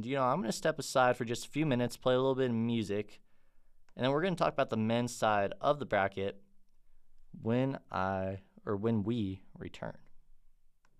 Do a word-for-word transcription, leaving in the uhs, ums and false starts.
And, you know, I'm going to step aside for just a few minutes, play a little bit of music, and then we're going to talk about the men's side of the bracket when I or when we return.